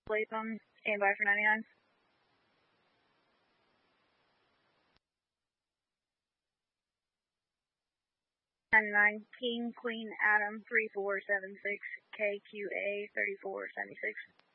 Latham, stand by for 99. 99, King, Queen, Adam, 3476, KQA, 3476.